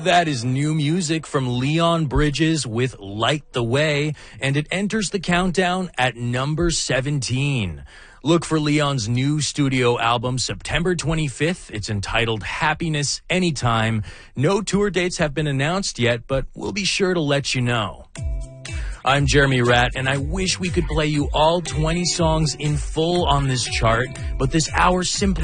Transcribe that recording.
That is new music from Leon Bridges with Light the Way, and it enters the countdown at number 17. Look for Leon's new studio album September 25th. It's entitled Happiness Anytime. No tour dates have been announced yet, but we'll be sure to let you know. I'm Jeremy Ratt, and I wish we could play you all 20 songs in full on this chart, but this hour simply